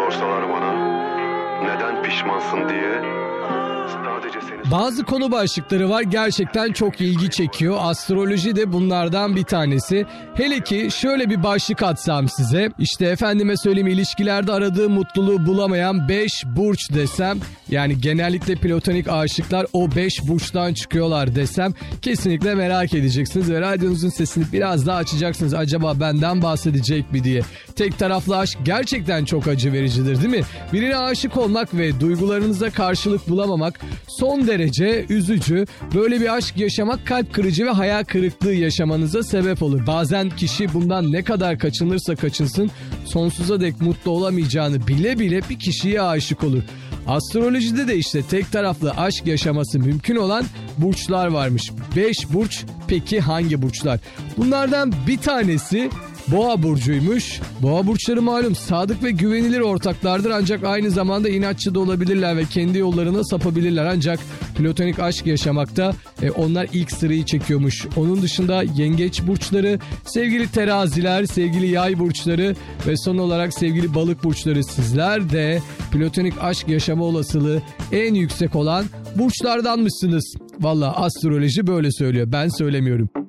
sorsalar bana neden pişmansın diye, sadece seni... Bazı konu başlıkları var, gerçekten çok ilgi çekiyor. Astroloji de bunlardan bir tanesi. Hele ki şöyle bir başlık atsam size. İşte efendime söyleyeyim, ilişkilerde aradığı mutluluğu bulamayan 5 burç desem. Yani genellikle platonik aşıklar o 5 burçtan çıkıyorlar desem. Kesinlikle merak edeceksiniz ve radyonuzun sesini biraz daha açacaksınız. Acaba benden bahsedecek mi diye. Tek taraflı aşk gerçekten çok acı vericidir, değil mi? Birine aşık olmak ve duygularınıza karşılık bulamamak son derece üzücü. Böyle bir aşk yaşamak kalp kırıcı ve hayal kırıklığı yaşamanıza sebep olur. Bazen kişi bundan ne kadar kaçınırsa kaçınsın sonsuza dek mutlu olamayacağını bile bile bir kişiye aşık olur. Astrolojide de işte tek taraflı aşk yaşaması mümkün olan burçlar varmış. 5 burç, peki hangi burçlar? Bunlardan bir tanesi Boğa burcuymuş. Boğa burçları malum sadık ve güvenilir ortaklardır, ancak aynı zamanda inatçı da olabilirler ve kendi yollarına sapabilirler. Ancak platonik aşk yaşamakta onlar ilk sırayı çekiyormuş. Onun dışında yengeç burçları, sevgili teraziler, sevgili yay burçları ve son olarak sevgili balık burçları, sizler de platonik aşk yaşama olasılığı en yüksek olan burçlardanmışsınız. Valla astroloji böyle söylüyor, ben söylemiyorum.